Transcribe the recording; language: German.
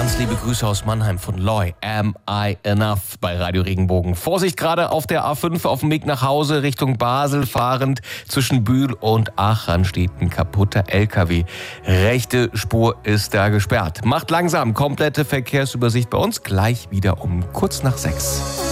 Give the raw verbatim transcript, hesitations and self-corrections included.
Ganz liebe Grüße aus Mannheim von Loy. Am I Enough bei Radio Regenbogen. Vorsicht gerade auf der A fünf auf dem Weg nach Hause Richtung Basel fahrend. Zwischen Bühl und Aachen steht ein kaputter L K W. Rechte Spur ist da gesperrt. Macht langsam. Komplette Verkehrsübersicht bei uns. Gleich wieder um kurz nach sechs.